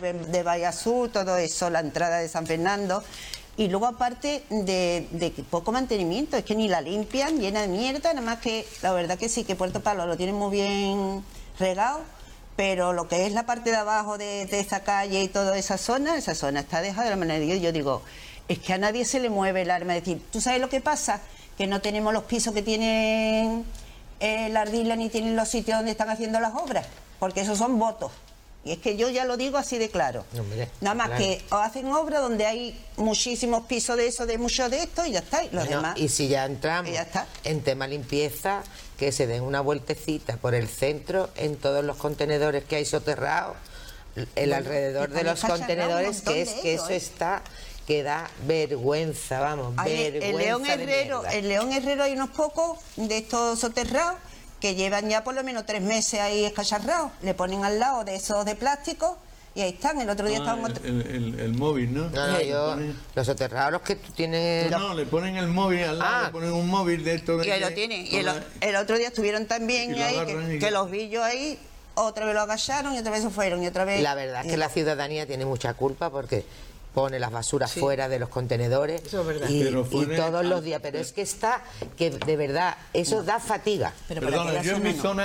de Bahía Sur, todo eso, la entrada de San Fernando. Y luego aparte de poco mantenimiento, es que ni la limpian, llena de mierda, nada más que la verdad que sí, que Puerto Palo lo tienen muy bien regado, pero lo que es la parte de abajo de esa calle y toda esa zona está dejada de la manera que yo digo, es que a nadie se le mueve el arma, decir, ¿tú sabes lo que pasa? Que no tenemos los pisos que tienen la Ardila ni tienen los sitios donde están haciendo las obras, porque esos son votos. Y es que yo ya lo digo así de claro. Nada más que hacen obras donde hay muchísimos pisos de eso, de muchos de estos, y ya está. Y los demás. Y si ya entramos en tema limpieza, que se den una vueltecita por el centro, en todos los contenedores que hay soterrados, alrededor de los contenedores, que eso está, que da vergüenza, vamos, vergüenza. El León Herrero hay unos pocos de estos soterrados que llevan ya por lo menos 3 meses ahí escacharrados, le ponen al lado de esos de plástico y ahí están. El otro día estábamos... El móvil, ¿no? Los soterrados, los que tú tienes... No, le ponen el móvil al lado, le ponen un móvil de esto. Y ahí lo tienen. Y el otro día estuvieron también ahí, que los vi yo ahí, otra vez lo agacharon y otra vez se fueron y otra vez... La verdad es que la ciudadanía tiene mucha culpa porque pone las basuras fuera de los contenedores. Eso es verdad. Y todos los días, pero es que está, que de verdad, eso da fatiga. Pero perdona, yo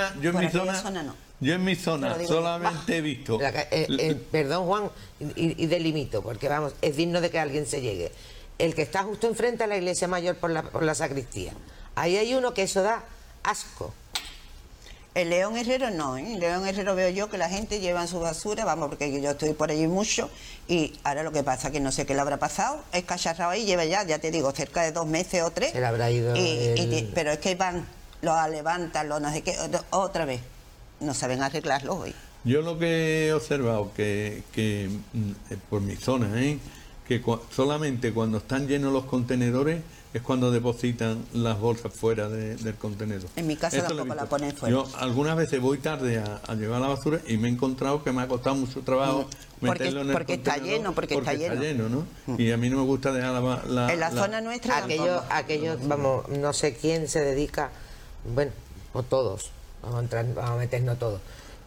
en mi zona solamente he visto... perdón, Juan, y delimito, porque vamos, es digno de que alguien se llegue. El que está justo enfrente a la iglesia mayor por la sacristía. Ahí hay uno que eso da asco. El León Herrero no, ¿eh? El León Herrero veo yo que la gente lleva su basura, vamos, porque yo estoy por allí mucho, y ahora lo que pasa que no sé qué le habrá pasado, es cacharrado ahí, lleva ya te digo, cerca de 2 meses o 3. Se le habrá ido pero es que van, lo levantan, lo no sé qué, otra vez, no saben arreglarlo hoy. Yo lo que he observado, que por mi zona, que solamente cuando están llenos los contenedores es cuando depositan las bolsas fuera del contenedor. En mi casa tampoco la ponen fuera. Yo algunas veces voy tarde a llevar la basura y me he encontrado que me ha costado mucho trabajo meterlo en el contenedor. Porque está lleno, ¿no? Y a mí no me gusta dejar en la zona nuestra aquellos, vamos, no sé quién se dedica, bueno, o todos, vamos a meternos todos,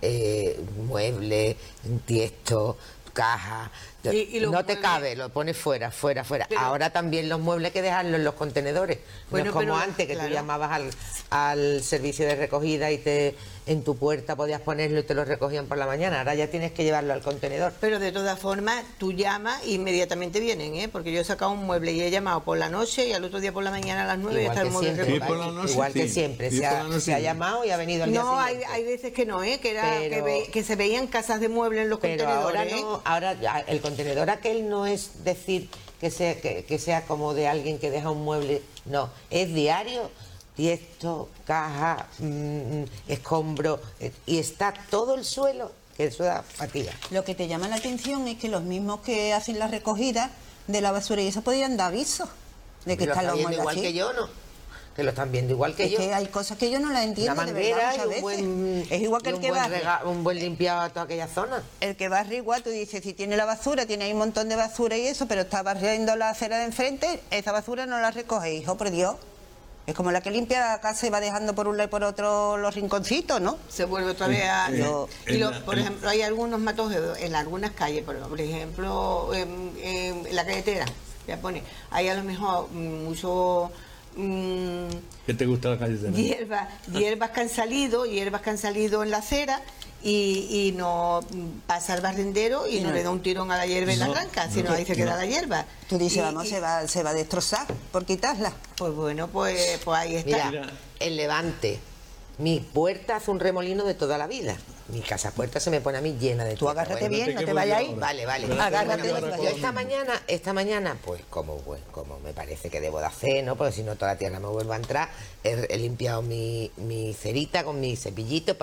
muebles, tiesto, caja, no te cabe, lo pones fuera. Pero ahora también los muebles hay que dejarlos en los contenedores. Bueno, no es como antes, que tú llamabas al servicio de recogida y en tu puerta podías ponerlo y te lo recogían por la mañana. Ahora ya tienes que llevarlo al contenedor. Pero de todas formas, tú llamas e inmediatamente vienen, porque yo he sacado un mueble y he llamado por la noche y al otro día por la mañana a las 9 y está el mueble recogido. Igual que siempre, se ha llamado y ha venido el día siguiente. No, hay veces que no, que se veían casas de muebles en los contenedores. Pero ahora el contenedor aquel no es decir que sea como de alguien que deja un mueble, no, es diario, tiesto, caja, escombro, y está todo el suelo, que eso da fatiga. Lo que te llama la atención es que los mismos que hacen la recogida de la basura y eso podrían dar aviso de que están los muebles igual aquí. Que yo, ¿no? Que lo están viendo igual que yo. Es que hay cosas que yo no las entiendo. Una manguera de verdad, es igual que el que barre. Un buen limpiado a toda aquella zona. El que barre igual, tú dices, si tiene la basura, tiene ahí un montón de basura y eso, pero está barriendo la acera de enfrente, esa basura no la recoge, hijo, por Dios. Es como la que limpia la casa y va dejando por un lado y por otro los rinconcitos, ¿no? Se vuelve otra vez a... por ejemplo, hay algunos matos en algunas calles, por ejemplo, en la carretera, ya pone, hay a lo mejor mucho... ¿Qué te gusta la calle? Hierbas que han salido en la acera y no pasa el barrendero y no le da un tirón a la hierba en la arranca, sino ahí se queda la hierba. Tú dices, se va a destrozar por quitarla. Pues bueno, pues ahí está. Mira, el Levante, mi puerta hace un remolino de toda la vida. Mi casa puerta se me pone a mí llena de... Tú agárrate bien, no te vayas ahí. Vale. Agárrate. Yo esta mañana, pues como me parece que debo de hacer, ¿no? Porque si no toda la tierra me vuelve a entrar, he limpiado mi cerita con mi cepillito,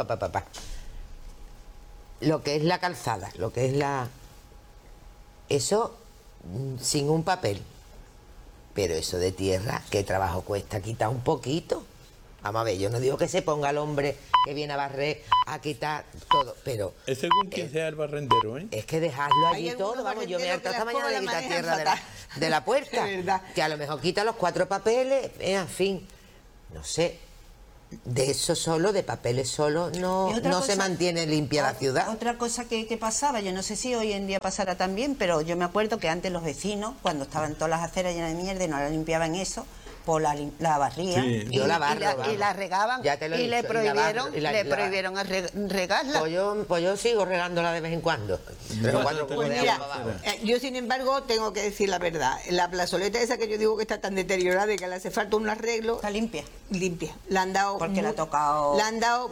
Lo que es la calzada, lo que es eso sin un papel. Pero eso de tierra, ¿qué trabajo cuesta quitar un poquito? Vamos a ver, yo no digo que se ponga el hombre que viene a barrer a quitar todo, pero... Es según quien sea el barrendero, ¿eh? Es que dejarlo allí todo, vamos, yo me harto esta mañana de quitar tierra de la puerta, que a lo mejor quita los 4 papeles, en fin, no sé. de eso solo, de papeles solo, no, Y otra no se cosa- mantiene limpia la ciudad. Otra cosa que pasaba, yo no sé si hoy en día pasará también, pero yo me acuerdo que antes los vecinos, cuando estaban todas las aceras llenas de mierda y no la limpiaban eso, pues la barrían Sí. Yo la barro, y la vamos. regaban Ya te lo he y le dicho, y la barro, prohibieron, y la- le la- prohibieron regarla. Pues yo sigo regándola de vez en cuando. Pero cuando Pues Pues de mira, agua para abajo. yo sin embargo tengo que decir la verdad. La plazoleta esa que yo digo que está tan deteriorada y que le hace falta un arreglo, Está limpia. limpia. La han dado Porque la ha tocado- La han dado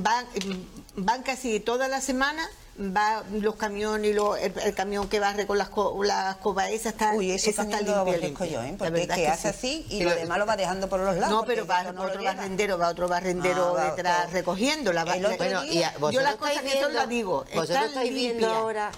van casi toda la semana. Va los camiones y el camión que barre con las cobas esas está, Uy, ese esa está camión lo limpia, aborrezco limpia. yo, ¿eh? La Porque es verdad que hace sí. así y Pero- lo demás lo va dejando por los lados. No, porque pero va eso no lo otro lleva. barrendero Ah, va detrás otro. recogiendo. El otro Bueno, día- y yo vosotros las cosas estáis que son viendo- las digo. vosotros Están estáis viendo limpias. ahora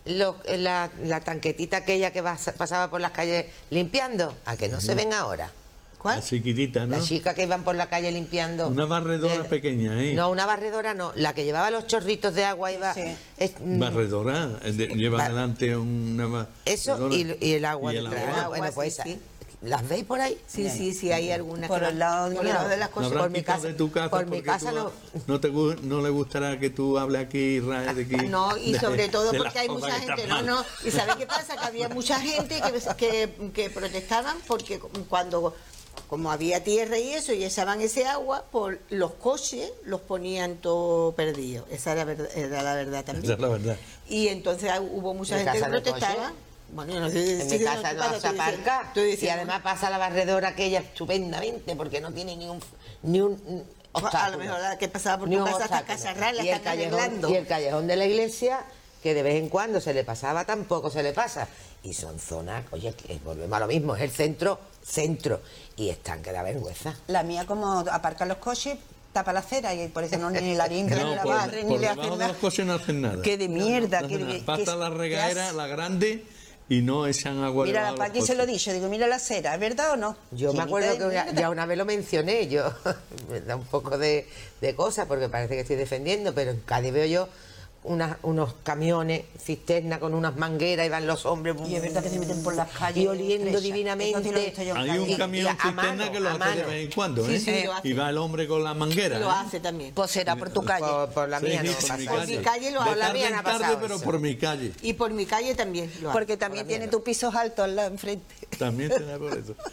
la tanquetita aquella que pasaba por las calles limpiando, a que no se ven ahora. ¿Cuál? La chiquitita, ¿no? Las chicas que iban por la calle limpiando. Una barredora De- pequeña, ¿eh? No, una barredora no, la que llevaba los chorritos de agua iba. Sí. Barredora, lleva Va- adelante una Eso barredora. y el agua Y el detrás. agua. Ah, Agua, bueno, sí, pues sí. ¿las veis por ahí? Sí, hay algunas. Por que el van- lado- por el lado de las ¿No cosas. habrán por mi quitado casa- de tu casa por mi porque casa tú no le gustará que tú hables aquí, Israel, de aquí? No, y sobre todo de porque las hay cosas mucha que gente, están no, mal. y ¿sabes qué pasa? Que había mucha gente que protestaban porque cuando, como había tierra y eso, y echaban ese agua, por los coches los ponían todo perdido. Esa era la verdad también. Esa es la verdad. Y entonces hubo mucha ¿En gente que casa no hay protestaba. coche? Bueno, yo no sé En si mi casa no se aparca estoy y diciendo- además pasa la barredora aquella estupendamente porque no tiene ni un obstáculo. a lo mejor la que pasaba por Ni tu un casa hasta obstáculo. Casarral, la y el están callejón arreglando. y el callejón de la iglesia que de vez en cuando se le pasaba tampoco se le pasa y son zonas, oye, que volvemos a lo mismo, es el centro y están que da vergüenza. La mía, como aparca los coches, tapa la acera y por eso no ni la limpia, ni No, la por, barre, ni por le debajo hacen de nada. los coches no hacen nada. Qué de mierda, No qué hacen de- nada. Pasa qué- la qué regadera, asco. la grande, y no echan agua Mira, debajo la de Paqui los se lo he coches. dicho, digo, mira la acera, ¿es verdad o no? Yo me Llenita acuerdo de que mierda. ya una vez lo mencioné, yo me da un poco de cosa porque parece que estoy defendiendo, pero en Cádiz veo yo unos camiones, cisterna con unas mangueras y van los hombres Y es verdad que se meten por las calles. y oliendo estrechas. divinamente. Eso sí lo he visto yo en Hay Cádiz. un camión a cisterna mano, que lo a hace de mano. vez en cuando, Sí, ¿eh? sí, lo hace. Y va el hombre con la manguera. Lo ¿eh? hace también. Pues será por tu calle. Por la Sí, mía sí, no por pasa mi eso. calle. mi calle lo De hace. La tarde mía en no ha tarde, pasado pero eso. por mi calle. Y por mi calle también lo hace. Porque también Por la tiene mierda. tus pisos altos al lado enfrente. También se da por eso.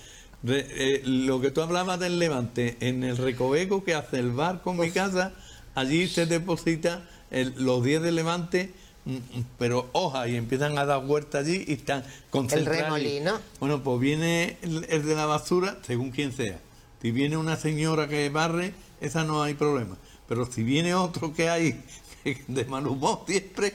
Lo que tú hablabas del Levante, en el Recoveco que hace el bar con mi casa, allí se deposita los 10 del Levante, pero hojas, y empiezan a dar vueltas allí y están concentrados. allí. remolino. Bueno, pues viene el de la basura, según quien sea. Si viene una señora que barre, esa no hay problema. Pero si viene otro que hay de mal humor siempre,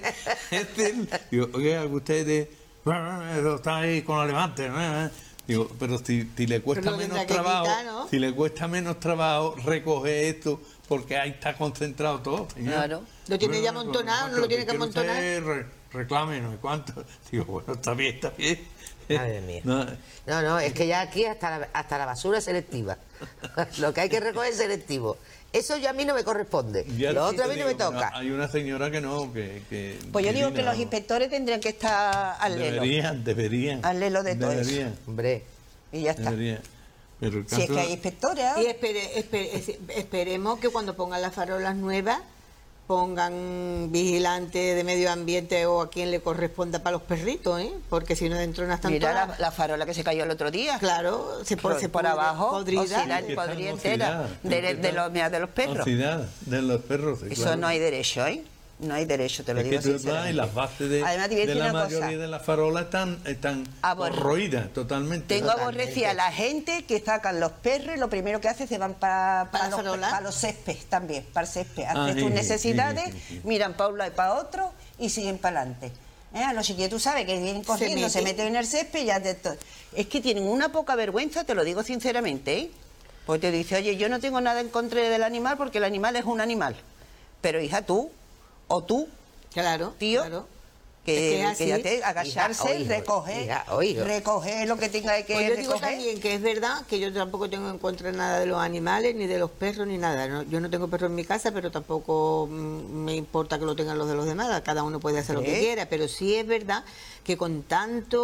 digo, oiga, ustedes está ahí con el Levante, ¿no? Digo, pero si le cuesta Pero lo menos tendrá que trabajo, quitar, ¿no? si le cuesta menos trabajo recoger esto, porque ahí está concentrado todo, señor. Claro. Lo tiene ya amontonado, no lo tiene que quiere usted amontonar. reclame, no sé cuánto. Digo, bueno, está bien, está bien. Madre mía. No, No, es que ya aquí hasta la basura es selectiva. Lo que hay que recoger es selectivo. Eso ya a mí no me corresponde. ya Lo sí otro a te mí no me digo, toca. Hay una señora que no, que Pues yo digo que Irina, los inspectores tendrían que estar al lelo. Deberían. Al lelo de todo eso. Deberían, Hombre, Y ya está. deberían. Pero el Si es caso- que hay inspectores. Y esperemos que cuando pongan las farolas nuevas pongan vigilante de medio ambiente o a quien le corresponda para los perritos, ¿eh? Porque si no dentro no están Mira todas. la farola que se cayó el otro día. Claro, se Por pudre, abajo, podrida. oxidar, Sí, que podría están entera. oxidadas. De los perros. Oxidada, de los perros. sí, Eso claro. no hay derecho, ¿eh? No hay derecho, te lo Es digo que tú vas y sinceramente. las bases de, Además, te voy a de decir la una mayoría cosa. de las farolas están Aborre- corroídas totalmente. Tengo Totalmente. aborrecida a la gente que sacan los perros y lo primero que hace se van ¿Para la farola? para los césped también, para el césped. Ah, Hacen sus sí, necesidades, sí, sí. miran para un lado y para otro y siguen para adelante. A los chiquillos, tú sabes que vienen corriendo, se meten en el césped y ya es que tienen una poca vergüenza, te lo digo sinceramente, ¿eh? Porque te dice, oye, yo no tengo nada en contra del animal porque el animal es un animal. Pero hija, tú, o tú, Claro, tío, claro. que Es que es ya así. te agacharse, Hija, recoger, oiga. recoger lo que tenga que Pues yo digo recoger. también que es verdad que yo tampoco tengo en contra nada de los animales, ni de los perros, ni nada. ¿No? Yo no tengo perro en mi casa, pero tampoco me importa que lo tengan los de los demás. Cada uno puede hacer lo que ¿Eh? quiera. Pero sí es verdad que con tanto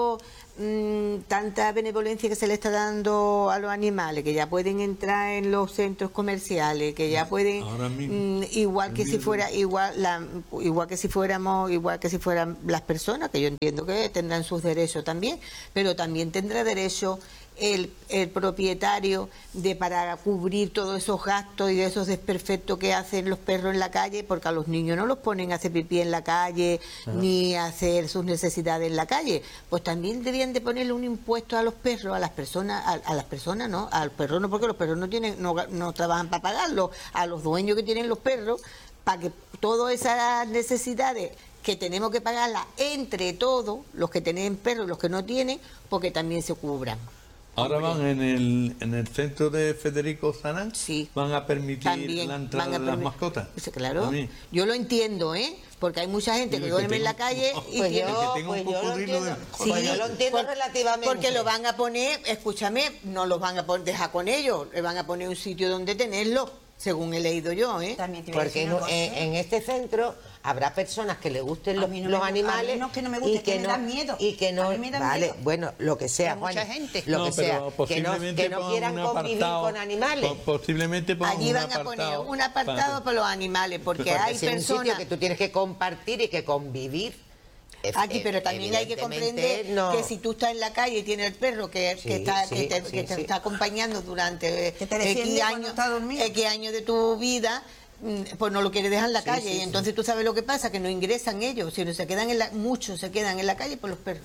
tanta benevolencia que se le está dando a los animales, que ya pueden entrar en los centros comerciales, que ya pueden, Ahora mismo. igual que si fuera, igual que si fueran las personas, que yo entiendo que tendrán sus derechos también, pero también tendrá derecho el propietario para cubrir todos esos gastos y de esos desperfectos que hacen los perros en la calle, porque a los niños no los ponen a hacer pipí en la calle ni a hacer sus necesidades en la calle. Pues también deberían de ponerle un impuesto a los perros, a las personas, a las personas, no, a los perros no, porque los perros no trabajan para pagarlo, a los dueños que tienen los perros, para que todas esas necesidades que tenemos que pagarlas entre todos, los que tienen perros y los que no tienen, porque también se cubran. Ahora van en el centro de Federico Sanán, Sí. van a permitir También la entrada van a de las permi- mascotas. Pues, claro, A mí. yo lo entiendo, porque hay mucha gente Yo que que duerme en la tengo- calle y Pues tiene... que yo, tenga un pues yo lo cocodrilo de- entiendo, pues yo lo entiendo relativamente. Porque lo van a poner, escúchame, no los van a dejar con ellos, le van a poner un sitio donde tenerlo, según he leído yo, También te voy a Porque decir una cosa. en este centro habrá personas que les gusten A los, mí no los me- animales a mí no es que no me guste, es que me dan miedo. y que no A mí me dan vale, miedo. bueno, lo que sea, Hay mucha Juan, gente. lo No, que pero sea, que no, posiblemente que no pongan quieran un convivir apartado- con animales. Posiblemente pongan Allí un van a poner apartado un apartado para los animales, porque Porque hay si es un sitio personas... que tú tienes que compartir y que convivir. Aquí, pero también hay que comprender no. que si tú estás en la calle y tienes el perro que Sí, está, sí, que te, sí, que te sí. está acompañando durante Que te defiende X cuando años, está dormido. X años de tu vida, pues no lo quieres dejar en la calle. sí, Y entonces tú sabes lo que pasa, que no ingresan ellos, sino se quedan muchos se quedan en la calle por los perros.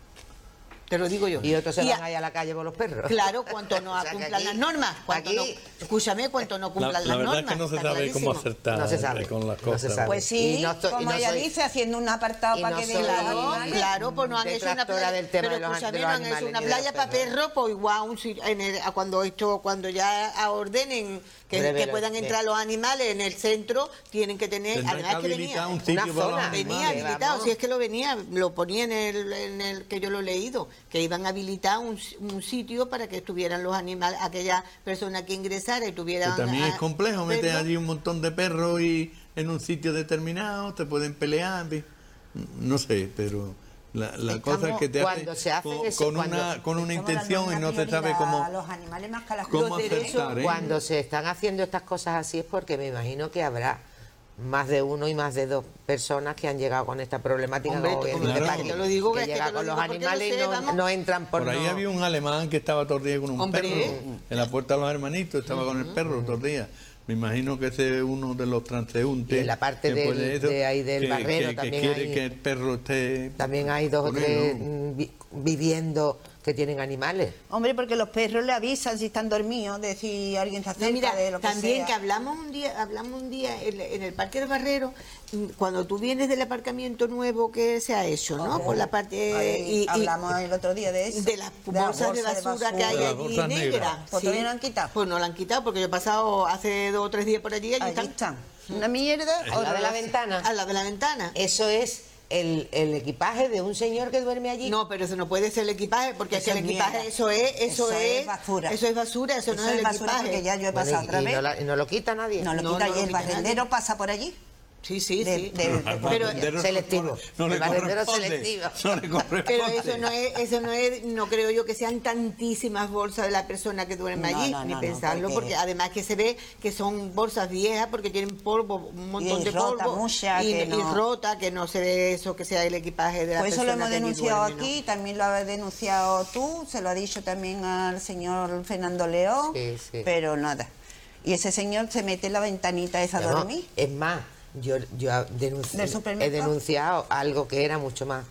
Te lo digo yo. Y otros se Y van ahí a la calle por los perros. Claro, cuanto no O sea, que cumplan aquí- las normas. Escúchame, cuanto no La, cumplan la las verdad normas. es que no se está sabe cómo clarísimo. acertar No se sabe, con las no se cosas. sabe. Pues sí, Y no estoy- y como no ella soy- dice, haciendo un apartado y para no que soy- vean los Claro, animales. claro, pues no han hecho una detractora playa, del tema pero de los- escúchame, de los no han hecho animales una ni de los playa para perros. perros, pues igual cuando ya ordenen que Hombre, puedan pero- entrar los animales en el centro, tienen que tener, Tendrán además que que habilitar venía, un sitio una para los zona. venía animales. habilitado, vamos. si es que lo ponía en el que yo lo he leído, que iban a habilitar un sitio para que estuvieran los animales, aquella persona que ingresara y tuvieran... Que también es complejo meter perros. allí un montón de perros y en un sitio determinado te pueden pelear. No sé, pero la cosa es que te hace cuando se hacen con, eso, con cuando- una, con una Es como la intención y norma no se sabe prioridad cómo, a los animales más que a las cómo cosas. acertar, ¿eh? Cuando se están haciendo estas cosas así es porque me imagino que habrá más de uno y más de dos personas que han llegado con esta problemática. Hombre, como bien claro. dice Paqui, te lo digo, que es que llega te lo con los digo porque lo animales sé, y no, vamos. no entran por, Por ahí no- había un alemán que estaba todo el día con un Hombre. perro en la puerta de los hermanitos, estaba con el perro todo el día. Me imagino que ese es uno de los transeúntes. Y en la parte que puede de ahí del Barrero que también quiere hay- que el perro esté. También hay dos o con él, tres ¿no? viviendo que tienen animales. Hombre, porque los perros le avisan si están dormidos, de si alguien se No, acerca, mira, de lo que también sea. que hablamos un día en el Parque del Barrero, cuando tú vienes del aparcamiento nuevo que se ha hecho, ¿no? Por la parte Ahí hablamos el otro día de eso. de las bolsas de basura que hay De las allí bolsas negras. negras. Pues todavía no la han quitado. Pues no la han quitado porque yo he pasado hace 2 o 3 días por allí y allí Allí están. están. Una mierda. Al lado de la ventana. A la de la ventana. Eso es el equipaje de un señor que duerme allí. No, pero eso no puede ser el equipaje, porque Eso es que el es equipaje, mierda. eso es basura. Eso es basura, eso no es el basura equipaje. porque ya yo he Bueno, pasado otra y vez. no lo quita nadie. No lo No, quita no y lo el quita barrendero nadie. pasa por allí. Sí, sí, De- sí. de- Pero- selectivo. No le El barrendero corresponde, selectivo. no le corresponde. Pero eso no es, no creo yo que sean tantísimas bolsas de la persona que duerme No, allí, no, ni no, pensarlo, porque- porque además que se ve que son bolsas viejas porque tienen polvo, un montón Y de rota polvo mucha, y que no- rota, que no se ve eso, que sea el equipaje de la Pues eso persona lo hemos que allí denunciado duerme, ¿no? aquí, también lo has denunciado tú, se lo ha dicho también al señor Fernando León, Sí, sí. pero nada. Y ese señor se mete en la ventanita esa a No, dormir. es más, yo ¿Del supermercado? he denunciado algo que era mucho más,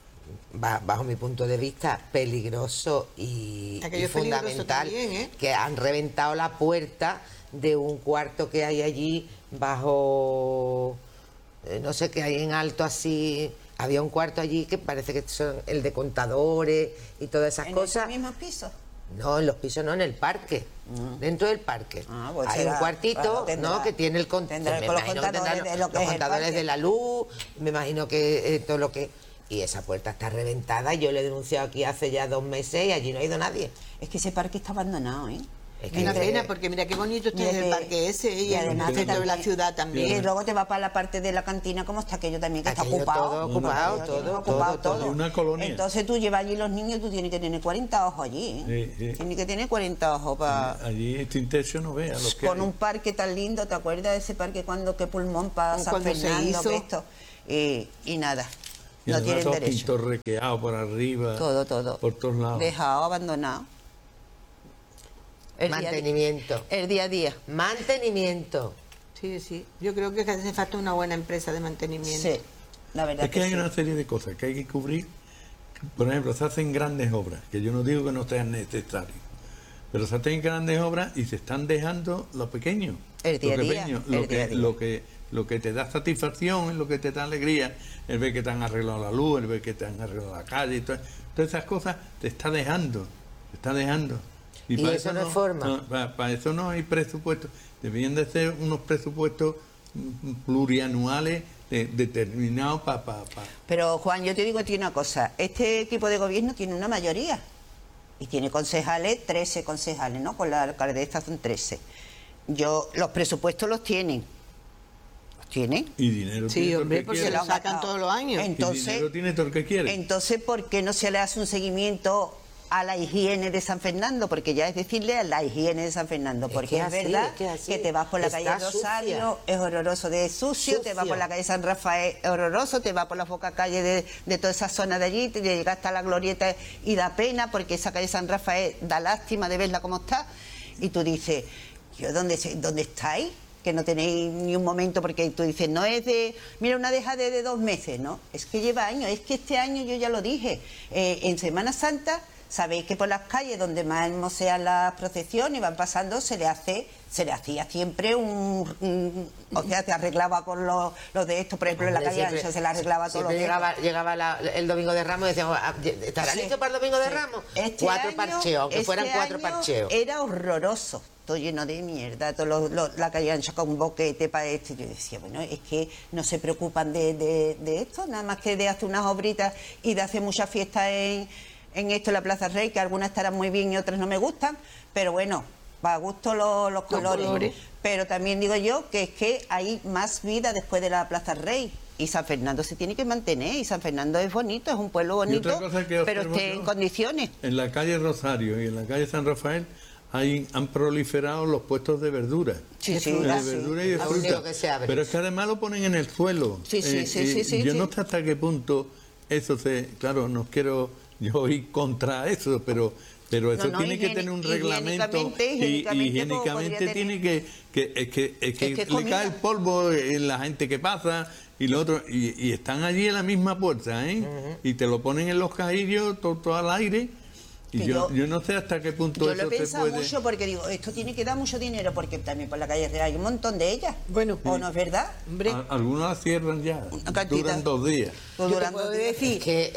bajo mi punto de vista, peligroso y Aquello es peligroso fundamental, también, ¿eh? que han reventado la puerta de un cuarto que hay allí bajo, no sé qué hay en alto así. Había un cuarto allí que parece que son el de contadores y todas esas En cosas. ese mismo piso. No, en los pisos no, en el parque, dentro del parque. Ah, pues hay será, un cuartito, claro, tendrá- ¿no? Que tiene el tendrá me con los imagino que contadores tendrá de lo que los es el contadores parque. de la luz, me imagino que todo lo que... Y esa puerta está reventada, yo le he denunciado aquí hace ya 2 meses y allí no ha ido nadie. Es que ese parque está abandonado, ¿eh? Es Es una que- pena, porque mira qué bonito está el Mire, parque ese y el además que centro de la también- ciudad Y también. luego te vas para la parte de la cantina, como está aquello también, que está Aquello ocupado. todo ocupado, Aquello todo, tiene ocupado todo. Y una colonia. Entonces tú llevas allí los niños, tú tienes que tener 40 ojos allí. ¿eh? Sí, sí. Tienes que tener 40 ojos para... Allí este techo no vea lo que Con hay. un parque tan lindo, ¿te acuerdas de ese parque cuando qué pulmón para San Cuando se Fernando? hizo. Que esto, y nada, Y no además tienen todo derecho. pintorrequeado por arriba. Todo. Por todos lados. Dejado, abandonado. El día a día. Mantenimiento. El día a día. Mantenimiento. Sí, sí. Yo creo que hace falta una buena empresa de mantenimiento. Sí, la verdad Es que hay sí. una serie de cosas que hay que cubrir. Por ejemplo, se hacen grandes obras, que yo no digo que no sean necesarias, pero se hacen grandes obras y se están dejando lo pequeño. El día a lo día, pequeño, el lo día a que, día. lo que te da satisfacción, es lo que te da alegría, el ver que te han arreglado la luz, el ver que te han arreglado la calle, y todas esas cosas te está dejando, te está dejando. Y para eso no es forma. Para eso no hay presupuesto. Deberían de ser unos presupuestos plurianuales determinados para... Pero Juan, yo te digo a ti una cosa, este equipo de gobierno tiene una mayoría y tiene concejales, 13 concejales, ¿no? Con la alcaldesa son 13. Los presupuestos los tienen. ¿Los tienen? Y dinero Sí, tiene todo el hombre, que porque quiere. lo sacan gastado. todos los años. Y Entonces, dinero tiene todo el que quiere. Entonces, ¿por qué no se le hace un seguimiento a la higiene de San Fernando? Porque ya es decirle a la higiene de San Fernando, Es porque que es, así, verdad es que así. que te vas por la Está calle Rosario, es horroroso de sucio, te vas Sucio. por la calle San Rafael, es horroroso, te vas por la foca calle de toda esa zona de allí, te llegas hasta la glorieta y da pena, porque esa calle San Rafael da lástima de verla como está, y tú dices, yo, ¿dónde estáis? Que no tenéis ni un momento, porque tú dices, no es de, mira, una deja de 2 meses, ¿no? Es que lleva años, es que este año yo ya lo dije, en Semana Santa, sabéis que por las calles donde más hermosas las procesiones van pasando, se le hacía siempre o sea, se arreglaba con los de estos, por ejemplo, en la Hombre, calle siempre- Ancha, se le arreglaba todo lo siempre de llegaba el domingo de Ramos y decíamos, ¿estará Sí. listo para el domingo de Sí. Ramos? Este 4 año- parcheos, aunque fueran 4 año parcheos. Era horroroso, todo lleno de mierda, la calle Ancha con un boquete para esto. Yo decía, bueno, es que no se preocupan de esto, nada más que de hacer unas obritas y de hacer muchas fiestas en esto, en la Plaza Rey, que algunas estarán muy bien y otras no me gustan, pero bueno, para gusto los colores. Pero también digo yo que es que hay más vida después de la Plaza Rey. Y San Fernando se tiene que mantener, y San Fernando es bonito, es un pueblo Y otra bonito, cosa que pero observo esté yo, en condiciones. En la calle Rosario y en la calle San Rafael han proliferado los puestos de verdura. Sí, de sí, verdura y de Lo único fruta. que se abre. Pero es que además lo ponen en el suelo. Sí, sí, sí, yo sí. no sé hasta qué punto eso claro, no quiero yo ir contra eso, pero eso No, tiene que tener un reglamento higiénicamente, como higiénicamente podría tiene es que Es que es le comida. cae el polvo en la gente que pasa y lo otro y están allí en la misma puerta, ¿eh? Y te lo ponen en los cajillos todo al aire. Y Que yo yo- no sé hasta qué punto Yo lo he eso se pensado puede. mucho porque digo, esto tiene que dar mucho dinero, porque también por la calle Real hay un montón de ellas. Bueno. ¿O no es verdad? Hombre, Algunos las cierran ya, Una cantidad. duran 2 días. Pues yo te durante- puedo decir Es que-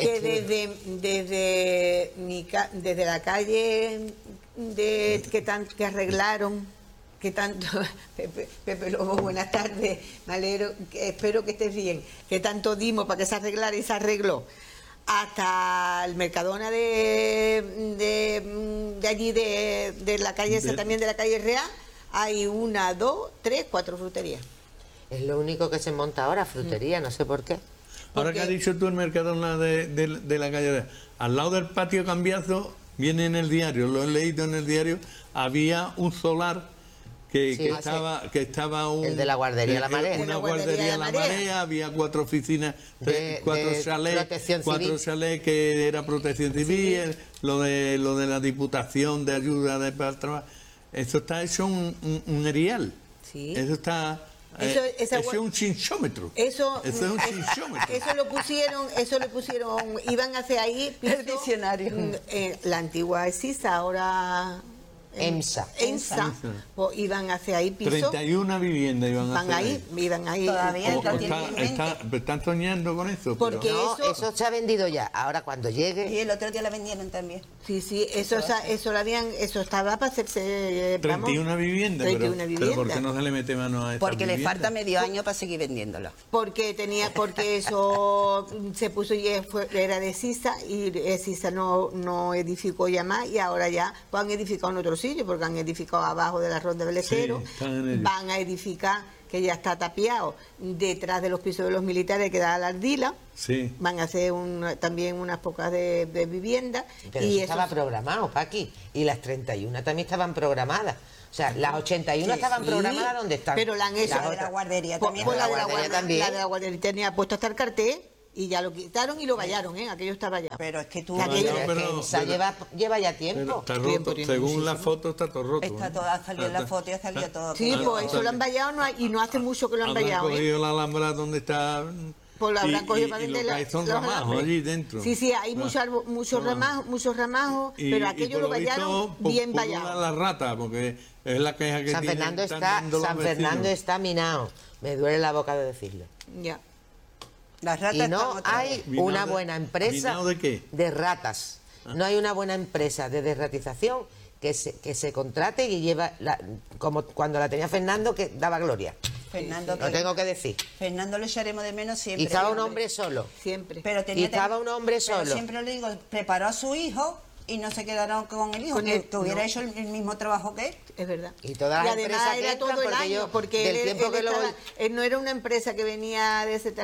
desde la calle que arreglaron, que tanto Pepe Lobo, buenas tardes, me alegro, espero que estés bien, que tanto dimos para que se arreglara y se arregló, hasta el Mercadona de allí de la calle esa, también de la calle Real, hay 1, 2, 3, 4 fruterías. Es lo único que se monta ahora, frutería, no sé por qué. Ahora que has dicho tú el Mercadona de la calle, al lado del patio Cambiazo, viene en el diario, lo he leído en el diario, había un solar que Sí, estaba un, el de la guardería La Marea. una De la guardería La Marea, había 4 oficinas, De 4 chalets, protección 4 civil. chalets que era protección civil, lo de la Diputación de Ayuda para el Trabajo. Eso está hecho un erial. Sí. Eso está Eso- esa eso es gua- un chinchómetro. Eso es un chinchómetro. eso lo pusieron, iban hacia ahí El diccionario. La antigua ESISA, ahora EMSA. pues iban hacia ahí piso, 31 viviendas iban a hacer iban ahí. Todavía O tienen en mente. están soñando con eso. Porque- pero- No, eso se ha vendido ya. Ahora cuando llegue, Y el otro día la vendieron también. Sí, eso estaba para hacerse 31 viviendas, 31 pero viviendas. ¿por qué no se le mete mano a esa Porque le falta medio año para seguir vendiéndola. porque eso se puso y era de ESISA y ESISA no edificó ya más y ahora ya pues han edificado en otro sitios, porque han edificado abajo de la Ronda del Estero, Sí, están en ello. van a edificar, que ya está tapiado, detrás de los pisos de los militares que da la Ardila, Sí. van a hacer también unas pocas de viviendas. Pero y eso estaba programado, Paqui. Y las 31 también estaban programadas. O sea, las 81 estaban Sí, programadas donde están. pero la han hecho. Las La de la otras. guardería Pues- también. pues La guardería también. La de la guardería tenía puesto hasta el cartel y ya lo quitaron y lo vallaron, ¿eh? Aquello estaba ya. Pero es que tú... Aquello- Pero es que pero- esa lleva ya Pero tiempo. está Tiempo roto. tiene Según la muchísimo. foto está todo roto. Está ¿eh? todo, ha salido en la foto y ha salido todo. Sí, Ah, pues ah, eso lo han vallado y no hace mucho que lo han Habrán vallado, ¿eh? cogido la alhambra donde está. Pues lo habrán cogido para y lo vender que hay son los ramajos alambres. allí dentro. Sí, sí, hay muchos ramajos, pero aquello por lo lo visto, vallaron bien por vallado. la rata, porque es la queja que San tienen, Fernando están está, dando los San vecinos. Fernando está minado. Me duele la boca de decirlo. Ya. Las ratas Y no están otra hay vez. ¿Minado una de- buena empresa minado de qué? de ratas. No hay una buena empresa de desratización que se contrate y lleva, como cuando la tenía Fernando, que daba gloria. Fernando, Lo tengo que decir. Fernando le echaremos de menos siempre. Y estaba un siempre. hombre solo. Siempre. Pero tenía Y estaba también- un hombre pero solo. siempre le digo, preparó a su hijo y no se quedaron con el hijo, Con él, que hubiera no. hecho el mismo trabajo que él. Es verdad. Y todas las además empresas que era entran, todo el porque año, yo, porque del él, tiempo él que lo estaba- voy- él no era una empresa que venía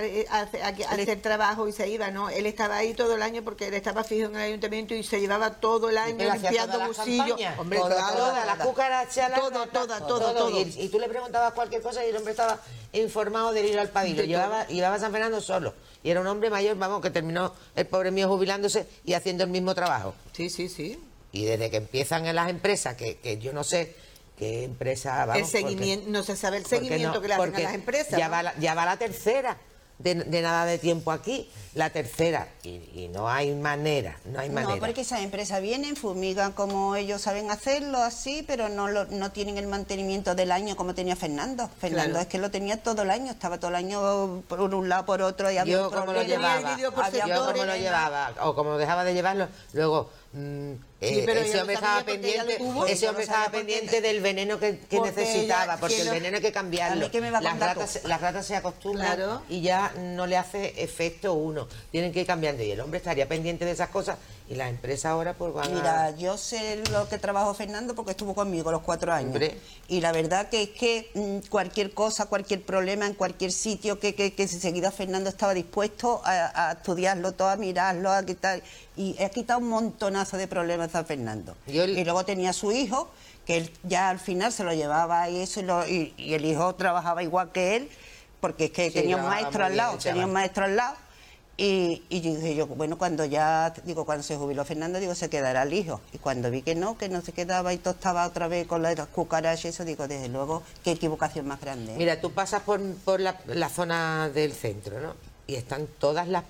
a hacer trabajo y se iba, no, él estaba ahí todo el año porque él estaba fijo en el ayuntamiento y se llevaba todo el año Él hacía limpiando todas las bolsillos. campañas, Hombre, todas, claro, todas, las cucarachas, las Todo, ratas, todo. Y tú le preguntabas cualquier cosa y el hombre estaba informado de ir al pabilo. De Llevaba a San Fernando solo. Y era un hombre mayor, vamos, que terminó el pobre mío jubilándose y haciendo el mismo trabajo. Sí, sí, sí. Y desde que empiezan en las empresas, que yo no sé qué empresa, vamos, El seguimiento, no se sabe el porque seguimiento no, que le hacen a porque las empresas. Ya, ¿no? ya va la tercera, de nada de tiempo aquí, la tercera, y no hay manera, no hay manera. No, porque esas empresas vienen, fumigan como ellos saben hacerlo, así, pero no tienen el mantenimiento del año como tenía Fernando. Fernando Claro. es que lo tenía todo el año, estaba todo el año por un lado, por otro, y había Yo otro como lo problema. llevaba, dividido por Había yo como sectores, lo ¿no? llevaba, o como dejaba de llevarlo, luego pero ese ella hombre lo sabía estaba porque ella lo pendiente, tuvo. ese Ella hombre lo sabía estaba porque- pendiente del veneno que Porque necesitaba, ella- porque que el no- veneno hay que cambiarlo. A mí que me va a las contar ratas se acostumbran Claro. y ya no le hace efecto uno, tienen que ir cambiando y el hombre estaría pendiente de esas cosas y las empresas ahora pues van Mira, a... yo sé lo que trabajó Fernando porque estuvo conmigo los 4 años. Hombre. Y la verdad que es que cualquier cosa, cualquier problema en cualquier sitio que enseguida Fernando estaba dispuesto a estudiarlo todo, a mirarlo, a quitar. Y ha quitado un montonazo de problemas a Fernando. Y luego tenía a su hijo, que él ya al final se lo llevaba y eso, y el hijo trabajaba igual que él, porque es que Sí, tenía un trabajaba maestro muy al bien lado, el tenía chaval. un maestro al lado. Y yo dije yo, bueno, cuando se jubiló Fernando, digo, se quedará el hijo. Y cuando vi que no se quedaba y todo estaba otra vez con las cucarachas y eso, digo, desde luego, qué equivocación más grande. ¿eh? Mira, tú pasas por la zona del centro, ¿no? Y están todas las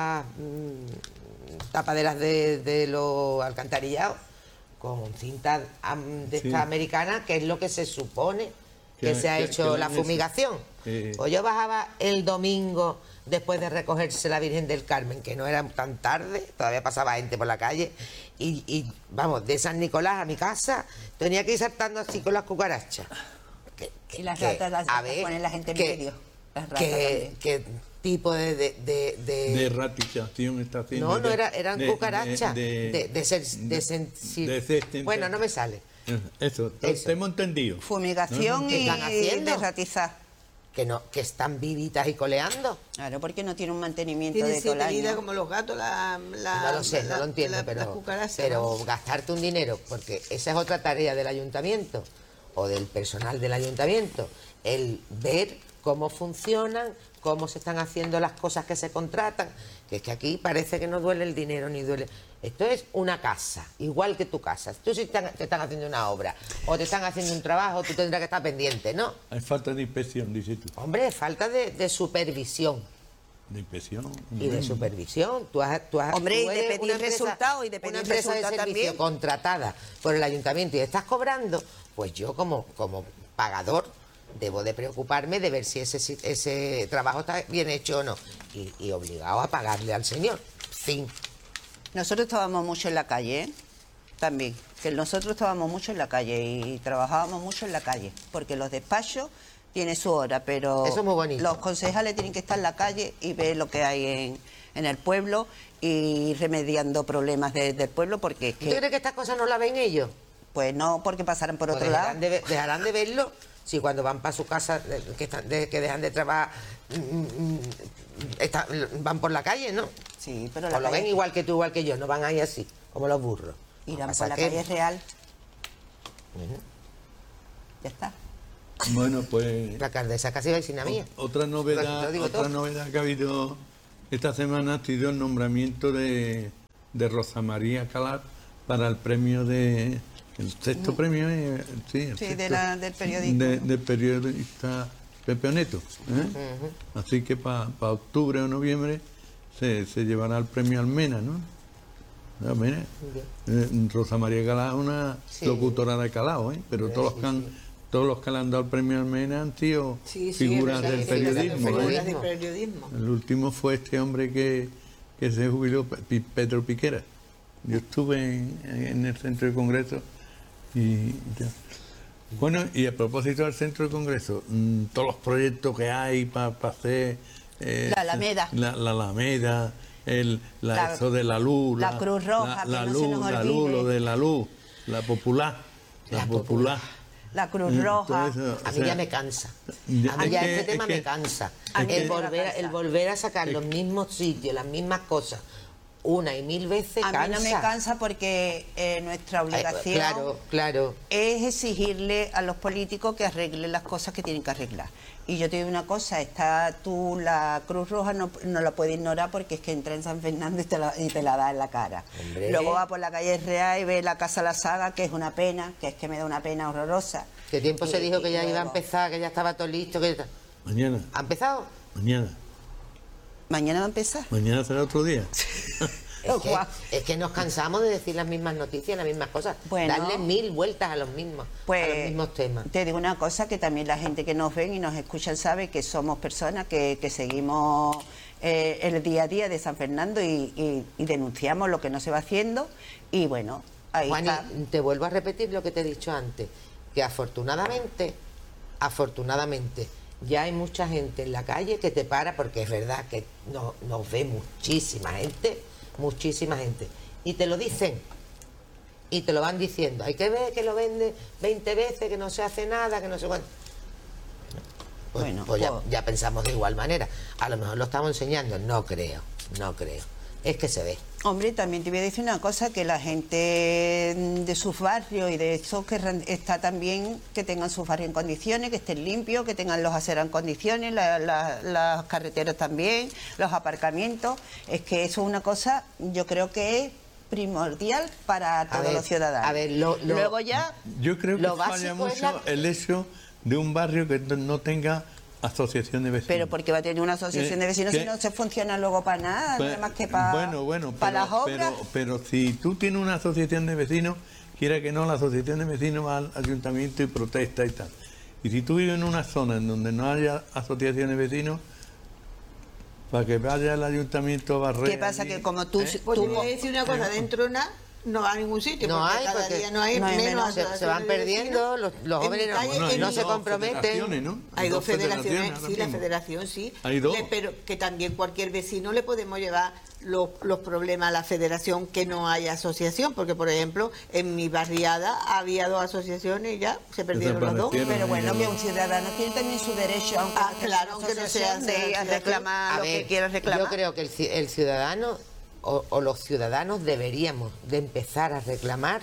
tapaderas de los alcantarillados con cinta de Sí. esta americana, que es lo que se supone que se ha que hecho le la han hecho. fumigación. Pues yo bajaba el domingo después de recogerse la Virgen del Carmen, que no era tan tarde, todavía pasaba gente por la calle, y vamos, de San Nicolás a mi casa, tenía que ir saltando así con las cucarachas. Y las ratas las ponen la gente en medio. Las ratas también. ¿Qué tipo De ratización está haciendo. no, eran cucarachas. Bueno, no me sale. Eso, Eso. te hemos entendido. Fumigación ¿Qué y están haciendo? desratizar. Que están vivitas y coleando. Claro, porque no tiene un mantenimiento Tiene de todo el 7 vidas año. como los gatos, No lo sé, no lo entiendo, las pero cucarachas, ¿no? gastarte un dinero, porque esa es otra tarea del ayuntamiento o del personal del ayuntamiento, el ver cómo funcionan, cómo se están haciendo las cosas que se contratan, que es que aquí parece que no duele el dinero ni duele. Esto es una casa, igual que tu casa. Tú si te están haciendo una obra o te están haciendo un trabajo, tú tendrás que estar pendiente, ¿no? Hay falta de inspección, dices tú. Hombre, falta de supervisión. De inspección. Y de supervisión. Hombre, y de eres pedir una empresa- resultados, y de pedir una empresa de resultados servicio también. contratada por el ayuntamiento y estás cobrando, pues yo como pagador debo de preocuparme de ver si ese trabajo está bien hecho o no. Y obligado a pagarle al señor. Fin. Nosotros estábamos mucho en la calle, ¿eh? También. Que nosotros estábamos mucho en la calle y trabajábamos mucho en la calle. Porque los despachos tienen su hora, pero Eso es muy bonito. los concejales tienen que estar en la calle y ver lo que hay en el pueblo y remediando problemas del pueblo, porque es ¿Tú que... crees que estas cosas no las ven ellos? pues no porque pasaran por otro lado. Dejarán de verlo si cuando van para su casa, que dejan de trabajar, van por la calle, ¿no? Sí, pero O lo ven igual que tú, igual que yo, no van ahí así, como los burros. irán por la calle real. Ya está. Bueno, pues La alcaldesa casi vecina mía. otra novedad que ha habido esta semana ha sido el nombramiento de Rosa María Calar para el premio el sexto premio, el sexto, del periodismo. del periodista Pepe Oneto, ¿eh? Así que para octubre o noviembre se llevará el premio Almena, ¿no? Mira, Rosa María Calar es una locutora de calao, ¿eh? Pero todos los que le han dado el premio Almena han sido figuras del periodismo. Figuras del periodismo. El último fue este hombre que se jubiló, Pedro Piquera. Yo estuve en el centro de congreso y ya. Bueno, y a propósito del centro de congreso, todos los proyectos que hay para hacer... la Alameda. La Alameda, eso de la luz. La Cruz Roja, la que no luz, se nos la olvide. luz, lo de la luz, la popular. La Cruz Roja. Todo eso, A mí ya me cansa. ya- A mí es ya que- este tema es que- me cansa. A mí El me volver, cansa. el volver a sacar los mismos sitios, las mismas cosas, una y mil veces, A cansa. mí no me cansa porque nuestra obligación Claro. es exigirle a los políticos que arreglen las cosas que tienen que arreglar. Y yo te digo una cosa, la Cruz Roja no la puede ignorar porque es que entra en San Fernando y te la da en la cara. Hombre. Luego va por la calle Real y ve la Casa La Saga, que es una pena, que es que me da una pena horrorosa. ¿Qué tiempo se dijo que ya iba a luego- empezar, que ya estaba todo listo? Mañana, ¿Ha empezado? Mañana va a empezar. mañana será otro día. Guau. Es que nos cansamos de decir las mismas noticias, las mismas cosas. Bueno. Darle mil vueltas a los mismos temas. Te digo una cosa, que también la gente que nos ven y nos escuchan sabe que somos personas que seguimos el día a día de San Fernando y denunciamos lo que no se va haciendo y bueno, ahí Juani, está. te vuelvo a repetir lo que te he dicho antes, que afortunadamente, ya hay mucha gente en la calle que te para, porque es verdad que nos ve muchísima gente, y te lo dicen, y te lo van diciendo. Hay que ver que lo vende 20 veces, que no se hace nada, que no se cuánto. Pues ya pensamos de igual manera. A lo mejor lo estamos enseñando, no creo. Es que se ve. Hombre, también te voy a decir una cosa, que la gente de sus barrios y de eso está también que tengan sus barrios en condiciones, que estén limpios, que tengan los aceros en condiciones, las carreteras también, los aparcamientos. Es que eso es una cosa, yo creo que es primordial para todos los ciudadanos. A ver, luego ya... Yo creo que Lo falla básico es mucho el hecho de un barrio que no tenga asociación de vecinos. Pero porque va a tener una asociación de vecinos si no se funciona luego para nada, Pues, nada más que para las obras. Pero si tú tienes una asociación de vecinos, quiera que no, la asociación de vecinos va al ayuntamiento y protesta y tal. Y si tú vives en una zona en donde no haya asociación de vecinos, para que vaya el ayuntamiento a barrer... ¿Qué pasa? Que como tú... Pues te voy a decir una cosa, dentro no va a ningún sitio, No porque hay, cada porque día no hay no hay menos menos, se van asociaciones de perdiendo, vecinos. los En jóvenes mi calle, Bueno, hay no se dos comprometen. federaciones, ¿no? Hay dos federaciones, ahora sí, la mismo. federación sí. Hay dos. Pero que también cualquier vecino le podemos llevar los problemas a la federación, que no haya asociación, porque por ejemplo en mi barriada había dos asociaciones y ya se perdieron los dos. Desaparecieron. Pero bueno, que un ciudadano tiene también su derecho, aunque Claro, aunque no sea asociación, de ir a reclamar lo que quiera reclamar. Yo creo que el ciudadano o los ciudadanos deberíamos de empezar a reclamar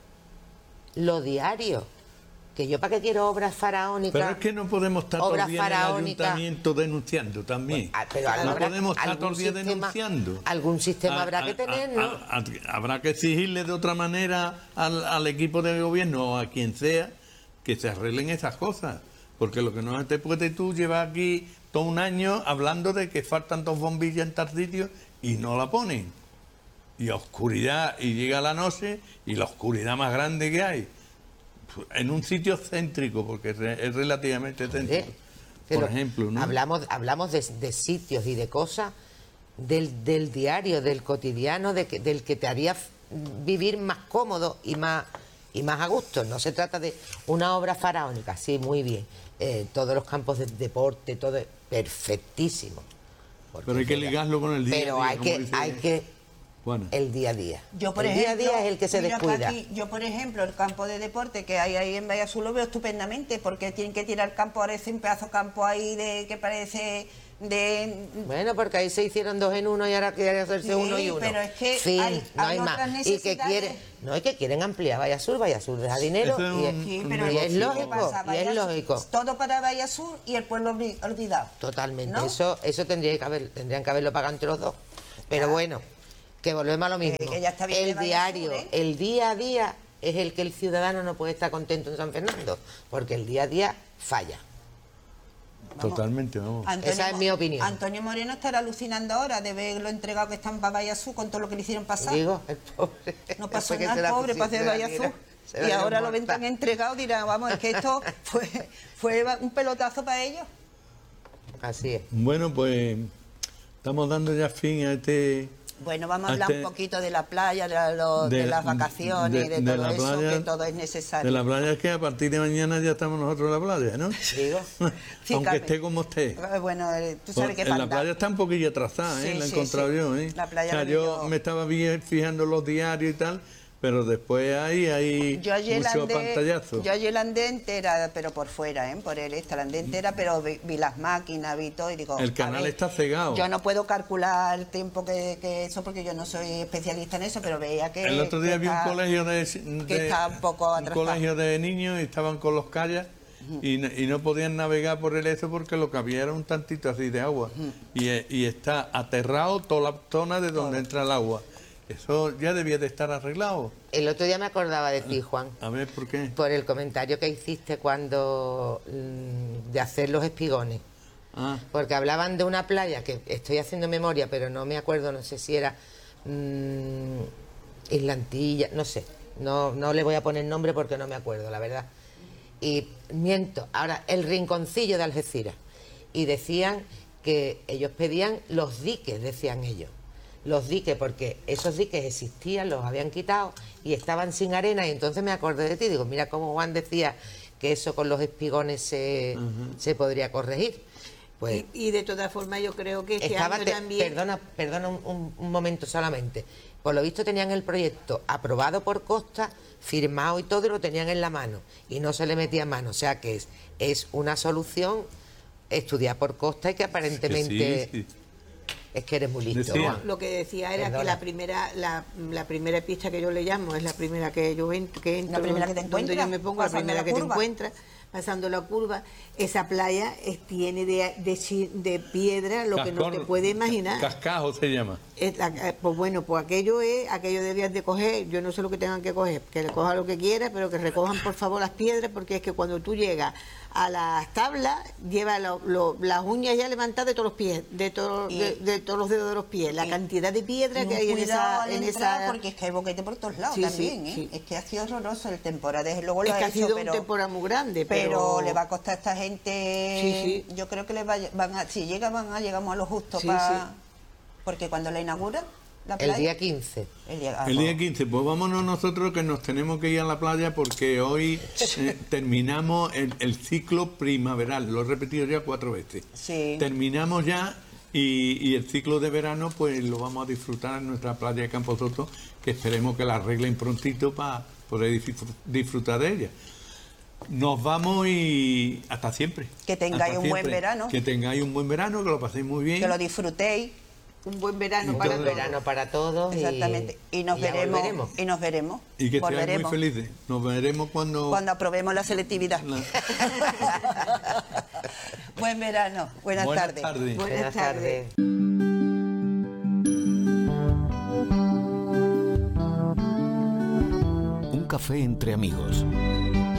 lo diario. Que yo para qué quiero obras faraónicas. Pero es que no podemos estar todo el obras día en el faraónicas. ayuntamiento denunciando también. Pero no habrá podemos estar todo algún el día sistema- denunciando. algún sistema habrá que tener, ¿no? Habrá que exigirle de otra manera al equipo de gobierno o a quien sea que se arreglen esas cosas. Porque lo que no te puedes tú llevar aquí todo un año hablando de que faltan dos bombillas en tal sitio y no la ponen. Y oscuridad, y llega la noche y la oscuridad más grande que hay. En un sitio céntrico, porque es relativamente céntrico. Pero Por ejemplo, ¿no? hablamos de sitios y de cosas del diario, del cotidiano, del que te haría vivir más cómodo y más a gusto. No se trata de una obra faraónica, sí, muy bien. Todos los campos de deporte, todo es perfectísimo. Porque Pero hay que es verdad. ligarlo con el día a Pero día, hay como que, dice- hay que Juana. el día a día. Yo, por el ejemplo, día a día es el que se mira, descuida. Paqui, yo, por ejemplo, el campo de deporte que hay ahí en Valle Azul lo veo estupendamente, porque tienen que tirar campo, ahora es un pedazo de campo ahí de que parece de... Bueno, porque ahí se hicieron 2 en 1 y ahora quieren hacerse Sí, 1 y 1. pero es que fin, hay no hay otras más. Y que necesidades. quieren, no, es que quieren ampliar Valle Azul deja dinero Eso es y, Sí, un pero y es negocio. lógico, ¿qué pasa? y Valle es Azul, lógico. todo para Valle Azul y el pueblo olvidado. Totalmente, ¿no? eso tendrían que haberlo pagado entre los dos. Pero bueno, que volvemos a lo mismo. que ya está bien de El Valle diario, Azul, ¿eh? el día a día es el que el ciudadano no puede estar contento en San Fernando, porque el día a día falla. Totalmente, vamos. Esa es mi opinión. Antonio Moreno estará alucinando ahora de ver lo entregado que están para Valle Azul con todo lo que le hicieron pasar. Digo, el pobre. No pasó después que nada, se la el pobre, para hacer pusieron, Valle mira, Azul. se la Y dieron ahora lo ven muerta. tan entregado, dirán, vamos, es que esto fue un pelotazo para ellos. Así es. Bueno, pues estamos dando ya fin a este... Bueno, vamos a hablar Este- un poquito de la playa, de las vacaciones, de todo la eso, playa, que todo es necesario. De la playa es que a partir de mañana ya estamos nosotros en la playa, ¿no? Digo, Sí, Aunque Carmen. esté como esté. Bueno, tú sabes que En la playa está un poquillo atrasada, ¿eh? Sí, La he sí, encontrado sí. yo, ¿eh? La playa O sea, la vi yo yo. me estaba fijando en los diarios y tal, pero después hay Yo ayer mucho pantallazo. la andé entera, pero por fuera, por el la andé entera, pero vi las máquinas, vi todo y digo... El a canal ver, está cegado. Yo no puedo calcular el tiempo que eso, porque yo no soy especialista en eso, pero veía que... El otro día que vi un está- colegio que está un poco atrasado. colegio de niños y estaban con los kayaks y no podían navegar por el eso porque lo que había era un tantito así de agua. Y está aterrado toda la zona de donde entra el agua. Eso ya debía de estar arreglado. el otro día me acordaba de ti, Juan, A ver, ¿por qué? por el comentario que hiciste cuando de hacer los espigones. Ah, Porque hablaban de una playa que estoy haciendo memoria, pero no me acuerdo, no sé si era Islantilla, no sé, no le voy a poner nombre porque no me acuerdo, la verdad. Y miento, ahora el rinconcillo de Algeciras. Y decían que ellos pedían los diques, decían ellos. Los diques, porque esos diques existían, los habían quitado y estaban sin arena. Y entonces me acordé de ti, digo, mira cómo Juan decía que eso con los espigones se podría corregir. Pues Y de todas formas yo creo que este estaba año también... perdona un momento solamente. Por lo visto tenían el proyecto aprobado por Costa, firmado y todo, y lo tenían en la mano. Y no se le metía mano. O sea que es una solución estudiar por Costa y que aparentemente... sí. Es que eres muy listo, Decía. Juan. Lo que decía era Perdona. que la primera pista que yo le llamo es la primera que yo entro, La primera que te donde yo encuentras, me pongo, la pasando primera la que te curva. encuentras, pasando la curva. Esa playa tiene de piedra lo que no te Cascor- puedes imaginar. Cascajo se llama. Pues bueno, pues aquello debían de coger, yo no sé lo que tengan que coger, que le cojan lo que quiera, pero que recojan por favor las piedras, porque es que cuando tú llegas a las tablas, lleva las uñas ya levantadas de todos los pies, de todos los dedos de los pies, la cantidad de piedra que hay en Cuidado al esa... entrar, porque es que hay boquete por todos lados Sí, también, sí, ¿eh? sí. Es que ha sido horroroso el temporada, desde luego lo Es que ha ha hecho, sido pero... un temporada muy grande, Pero le va a costar a esta gente, Sí. yo creo que si llegamos a lo justo Sí, para... sí. Porque cuando la inaugura, la El playa... día 15. El día, El día 15, pues vámonos nosotros que nos tenemos que ir a la playa porque hoy terminamos el ciclo primaveral, lo he repetido ya 4 veces. Sí. Terminamos ya y el ciclo de verano pues lo vamos a disfrutar en nuestra playa de Campo Soto, que esperemos que la arreglen prontito para poder disfrutar de ella. Nos vamos y hasta siempre. Que tengáis Hasta un buen siempre. verano. Que tengáis un buen verano, que lo paséis muy bien. Que lo disfrutéis, un buen verano Y para todo todos. Verano para todos. exactamente. Y nos ya veremos. volveremos. Y nos veremos. Y que seáis muy Volveremos. felices. Nos veremos cuando Aprobemos la selectividad. Buen verano. Buenas tardes. Buenas tardes. Un café entre amigos.